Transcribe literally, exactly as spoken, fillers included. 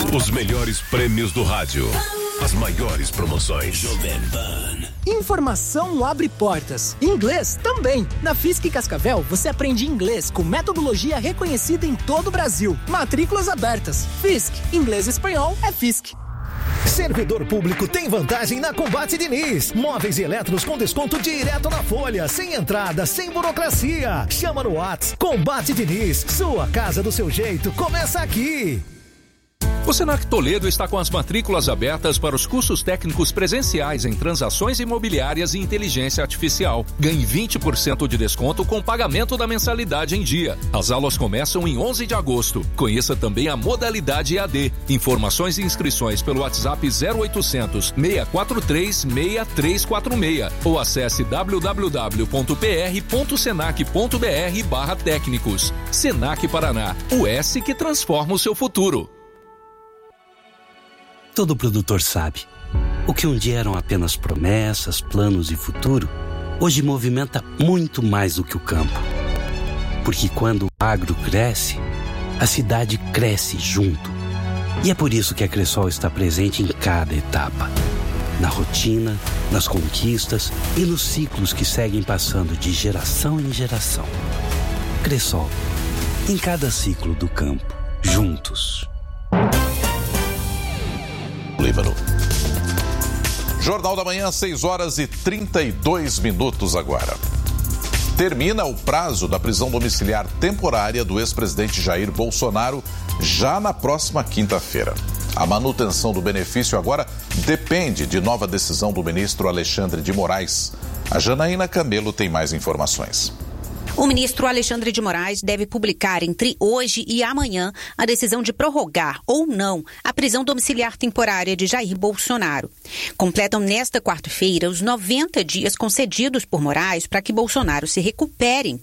Os melhores prêmios do rádio. As maiores promoções. Jovem Pan. Informação abre portas. Inglês também. Na Fiesc Cascavel, você aprende inglês com metodologia reconhecida em todo o Brasil. Matrículas abertas. Fiesc. Inglês e espanhol é Fiesc. Servidor público tem vantagem na Combate Diniz. Móveis e eletros com desconto direto na folha, sem entrada, sem burocracia. Chama no WhatsApp. Combate Diniz. Sua casa do seu jeito começa aqui. O Senac Toledo está com as matrículas abertas para os cursos técnicos presenciais em transações imobiliárias e inteligência artificial. Ganhe vinte por cento de desconto com pagamento da mensalidade em dia. As aulas começam em onze de agosto. Conheça também a modalidade E A D. Informações e inscrições pelo WhatsApp zero oitocentos, seis quatro três, seis três quatro seis ou acesse w w w ponto p r ponto senac ponto b r barra técnicos. Senac Paraná, o S que transforma o seu futuro. Todo produtor sabe, o que um dia eram apenas promessas, planos e futuro, hoje movimenta muito mais do que o campo. Porque quando o agro cresce, a cidade cresce junto. E é por isso que a Cressol está presente em cada etapa. Na rotina, nas conquistas e nos ciclos que seguem passando de geração em geração. Cressol, em cada ciclo do campo, juntos. Líbano. Jornal da Manhã, seis horas e trinta e dois minutos agora. Termina o prazo da prisão domiciliar temporária do ex-presidente Jair Bolsonaro já na próxima quinta-feira. A manutenção do benefício agora depende de nova decisão do ministro Alexandre de Moraes. A Janaína Camelo tem mais informações. O ministro Alexandre de Moraes deve publicar entre hoje e amanhã a decisão de prorrogar ou não a prisão domiciliar temporária de Jair Bolsonaro. Completam nesta quarta-feira os noventa dias concedidos por Moraes para que Bolsonaro se recupere em